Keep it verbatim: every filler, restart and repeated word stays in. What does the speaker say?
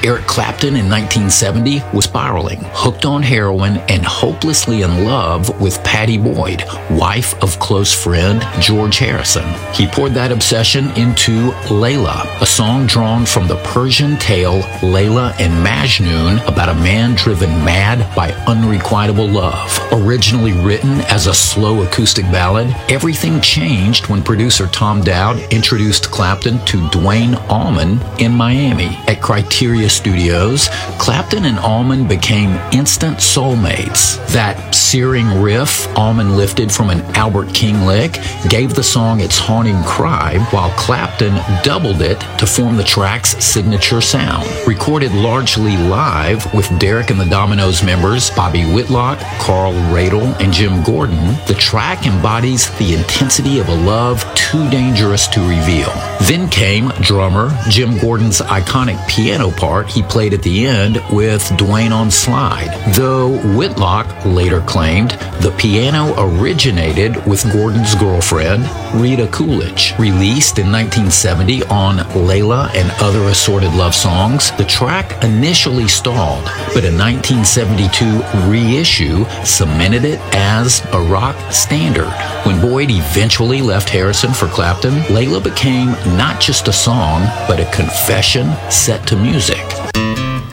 Eric Clapton in nineteen seventy was spiraling, hooked on heroin, and hopelessly in love with Pattie Boyd, wife of close friend George Harrison. He poured that obsession into Layla, a song drawn from the Persian tale Layla and Majnun about a man driven mad by unrequitable love. Originally written as a slow acoustic ballad, everything changed when producer Tom Dowd introduced Clapton to Duane Allman in Miami. At Criteria Studios, Clapton and Allman became instant soulmates. That searing riff Allman lifted from an Albert King lick gave the song its haunting cry, while Clapton doubled it to form the track's signature sound. Recorded largely live with Derek and the Dominoes members Bobby Whitlock, Carl Radle, and Jim Gordon, the track embodies the intensity of a love too dangerous to reveal. Then came drummer Jim Gordon's iconic piano part he played at the end with Duane on slide, though Whitlock later claimed the piano originated with Gordon's girlfriend, Rita Coolidge. Released in nineteen seventy on Layla and Other Assorted Love Songs, the track initially stalled, but a nineteen seventy-two reissue cemented it as a rock standard. When Boyd eventually left Harrison for Clapton, Layla became not just a song, but a confession set to music.